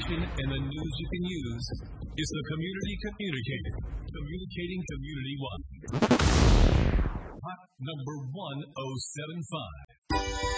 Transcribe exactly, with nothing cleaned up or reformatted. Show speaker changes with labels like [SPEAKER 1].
[SPEAKER 1] information and the news you can use. It's the Community Communicator, communicating community-wide. Hot number one oh seven five.